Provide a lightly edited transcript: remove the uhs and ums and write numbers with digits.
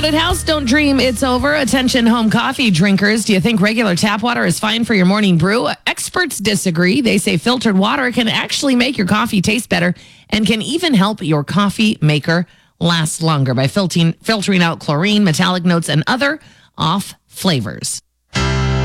Haunted house, don't dream it's over. Attention, home coffee drinkers. Do you think regular tap water is fine for your morning brew? Experts disagree. They say filtered water can actually make your coffee taste better and can even help your coffee maker last longer by filtering out chlorine, metallic notes, and other off flavors.